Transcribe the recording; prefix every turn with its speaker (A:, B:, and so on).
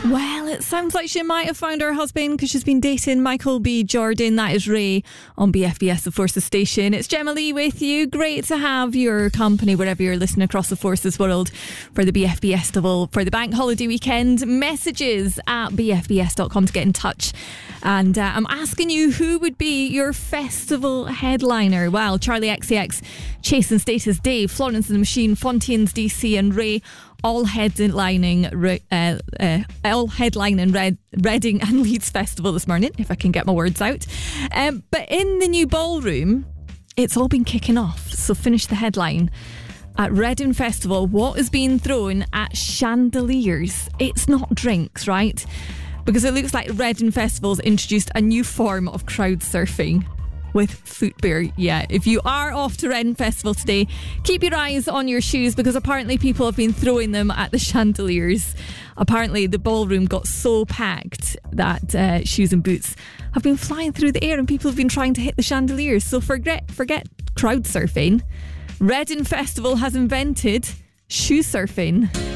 A: Well, it sounds like she might have found her husband because she's been dating Michael B. Jordan. That is Ray on BFBS, the Forces station. It's Gemma Lee with you. Great to have your company wherever you're listening across the Forces world for the BFBS Festival for the bank holiday weekend. Messages at bfbs.com to get in touch. And I'm asking you, who would be your festival headliner? Well, Charlie XCX, Chase and Status, Dave, Florence and the Machine, Fontaines DC and Ray, all headlining Reading and Leeds Festival this morning, if I can get my words out. But in the new ballroom, it's all been kicking off. So finish the headline. At Reading Festival, what is being thrown at chandeliers? It's not drinks, right? Because it looks like Reading Festival's introduced a new form of crowd surfing with foot beer. Yeah, if you are off to Reading Festival today, keep your eyes on your shoes because apparently people have been throwing them at the chandeliers. Apparently the ballroom got so packed that shoes and boots have been flying through the air and people have been trying to hit the chandeliers. So forget crowd surfing. Reading Festival has invented shoe surfing.